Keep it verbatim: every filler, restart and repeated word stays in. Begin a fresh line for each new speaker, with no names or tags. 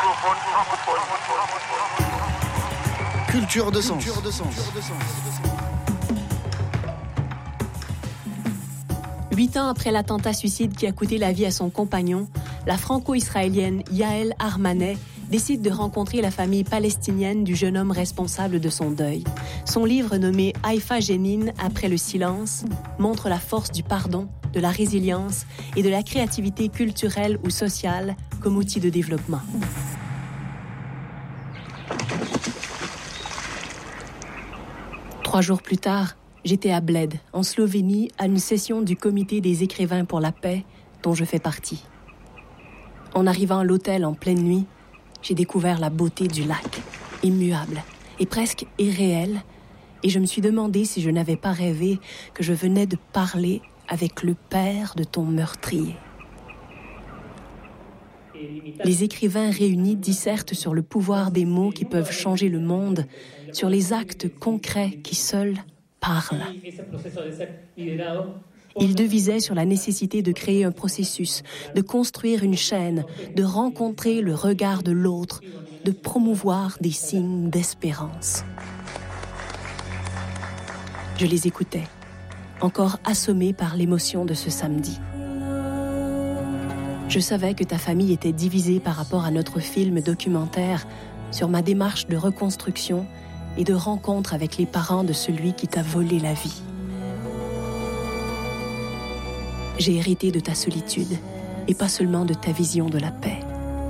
Culture de sens.
Huit ans après l'attentat suicide qui a coûté la vie à son compagnon, la franco-israélienne Yael Armanet décide de rencontrer la famille palestinienne du jeune homme responsable de son deuil. Son livre nommé Haïfa Jenin, après le silence, montre la force du pardon, de la résilience et de la créativité culturelle ou sociale comme outil de développement. Trois jours plus tard, j'étais à Bled, en Slovénie, à une session du Comité des écrivains pour la paix, dont je fais partie. En arrivant à l'hôtel en pleine nuit, j'ai découvert la beauté du lac, immuable et presque irréel, et je me suis demandé si je n'avais pas rêvé que je venais de parler avec le père de ton meurtrier. Les écrivains réunis dissertent sur le pouvoir des mots qui peuvent changer le monde, sur les actes concrets qui seuls parlent. Ils devisaient sur la nécessité de créer un processus, de construire une chaîne, de rencontrer le regard de l'autre, de promouvoir des signes d'espérance. Je les écoutais, encore assommée par l'émotion de ce samedi. Je savais que ta famille était divisée par rapport à notre film documentaire sur ma démarche de reconstruction et de rencontre avec les parents de celui qui t'a volé la vie. J'ai hérité de ta solitude et pas seulement de ta vision de la paix.